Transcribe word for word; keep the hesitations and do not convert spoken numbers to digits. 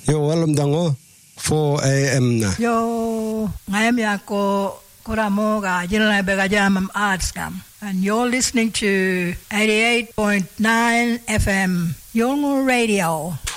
Yo walam dango four a.m. na. Yo ngayam yako koramo ga jinla bega jamam arts kam. And you're listening to eighty-eight point nine F M Yolngu Radio.